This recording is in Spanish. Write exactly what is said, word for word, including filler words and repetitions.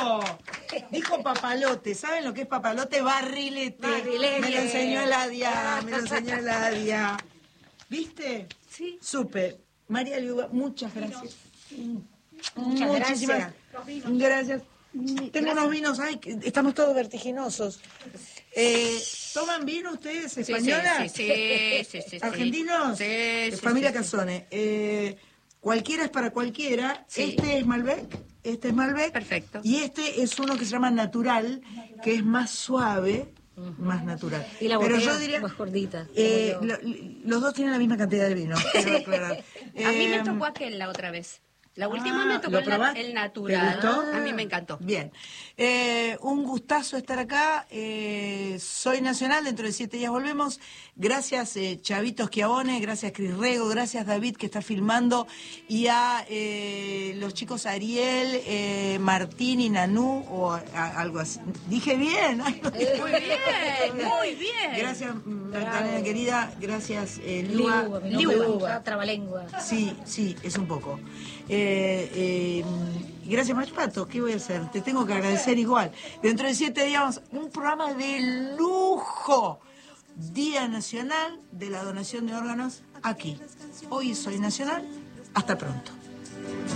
Papaloto. Dijo papalote. ¿Saben lo que es papalote? Barrilete. Barrilete. Me lo enseñó Eladia. Me lo enseñó Eladia. ¿Viste? Sí. Súper. María Liuba, muchas gracias. Muchas Muchísimas gracias. gracias. Tengo unos vinos, ay, que estamos todos vertiginosos. Eh, ¿Toman vino ustedes, españolas? Sí, sí, sí, sí, sí. ¿Argentinos? Sí, De sí, familia sí, sí. Casone. Eh, cualquiera es para cualquiera. Sí. Este es Malbec, este es Malbec. Perfecto. Y este es uno que se llama Natural, que es más suave, más natural. Y la Pero botella yo diría, más gordita. eh, como yo. lo- los dos tienen la misma cantidad de vino, quiero aclarar. A mí me Eh, tocó aquel la otra vez. La última Ah, me tocó ¿lo el, na- probaste? el natural. ¿Te gustó? A mí me encantó. Bien. Eh, un gustazo estar acá. Eh, soy Nacional, dentro de siete días volvemos. Gracias, eh, Chavito Schiavone, gracias, Cris Rego, gracias, David, que está filmando, y a eh, los chicos Ariel, eh, Martín y Nanú, o a- a- algo así. Dije bien. Ay, no dije Muy bien, muy bien. Gracias, Magdalena querida. Gracias, eh, Lua. Liuba, mi nombre es Liuba. Liuba, trabalengua. Sí, sí, es un poco. Eh, eh, gracias, Machapato. ¿Qué voy a hacer? Te tengo que agradecer igual. Dentro de siete días, vamos a un programa de lujo. Día Nacional de la Donación de Órganos aquí. Hoy soy Nacional. Hasta pronto.